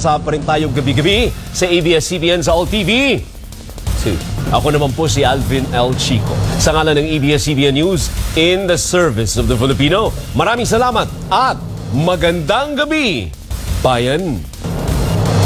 magkakasama pa rin tayo gabi-gabi sa ABS-CBN sa All TV. Ako naman po si Alvin L. Chico. Sa ngalan ng ABS-CBN News, in the service of the Filipino. Maraming salamat at magandang gabi, bayan.